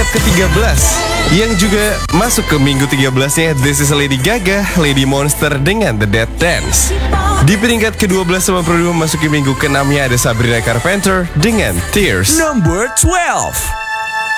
peringkat ke-13. Yang juga masuk ke minggu 13-nya This is Lady Gaga, Lady Monster dengan The Dead Dance. Di peringkat ke-12 sama Produce memasuki minggu ke-6-nya ada Sabrina Carpenter dengan Tears. Number 12.